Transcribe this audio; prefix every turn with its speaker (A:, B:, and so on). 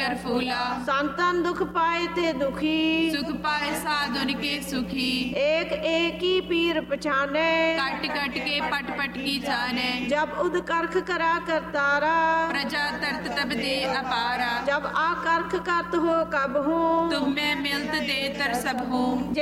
A: कर फूला।
B: संतन दुख पाए ते दुखी,
A: सुख पाए साधुन के सुखी।
B: एक एक ही पीर पछाने,
A: कट कट के पट पट की जाने।
B: जब उद करख करा करतारा,
A: प्रजा तरत तब दे अपारा।
B: जब आ करख करत हो कब हूँ,
A: तुम में मिलत दे तर सब हूँ।